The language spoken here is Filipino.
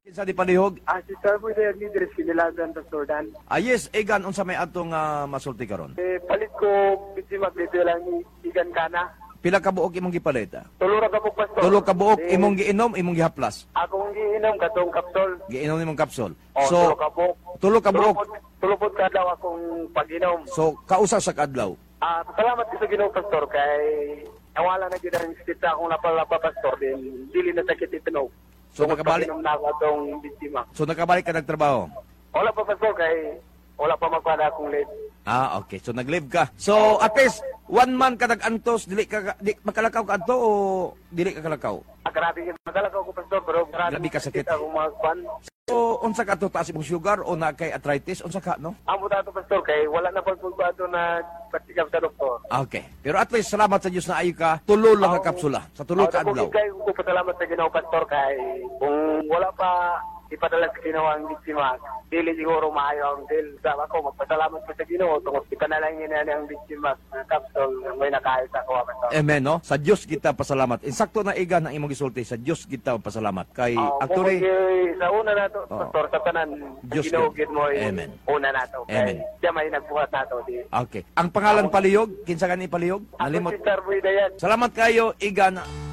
Sa di palihog. Si Sir po yung leader, sinilagan sa Jordan. Yes, Egan, unsa may atong masulti karon? Palit ko, bitsi magbito lang ni Igan Kana. Pila ka buok imong gipalit? Tulura ka po, Pastor. Tulo ka buok imong giinom, imong gihaplas. Akong giinom, katong kapsol. Giinom nimong kapsul. Tulo ka po. Tulo ka buok. Tulupod ka daw akong pag-inom. So, kausa sa kadlaw. Salamat ko sa Ginoo, Pastor, kay nawala na gid ang sita akong lapalapa, Pastor, din dili na sakit itinog. So, nakabalik. Pag-inom na ako atong biktima. So, nakabalik ka nagtrabaho? Wala pa, Pastor, kay wala pa magpada akong late. Okay. So, nag-live ka. So, at least, 1 month ka nag-antos, di makalakaw ka ato o dili ka kalakaw? Grabe yung magalakaw ko, Pastor, pero Grabe ka sakit. akong mga kwan. So, unsa ka to, taas imong sugar o na kay arthritis? Unsa ka, no? Amo dato, Pastor, kay wala na pagpagbato na patikap sa doktor. Okay. Pero at least, salamat sa Diyos na ayo ka, tulo lang ka kapsula. Sa tulo ka adlaw. Ko pasalamat sa Ginoo, Pastor, kay kung wala pa ipadala sa Ginoo ang biktima, dili siguro maayo ang deal. Sabi ako, magpasalamat ko sa Ginoo, tungkol ipanalangin na ang biktima ng kapsul, may nakahit ako, Pastor. Amen, no? Sa Diyos kita pasalamat. Insakto na iga na imong gisulti, sa Diyos kita pasalamat. Kay actually, sa una na to, Pastor, sa tanan, Diyos Ginoo ko. gid mo Amen. una na to. Amen. Kay siya may nagbuhat na to. Okay. Ang pangalan palihog, kinsa ka ni palihog? Ako Nalimot. si Sir Boy Dayan. Salamat kayo, iga na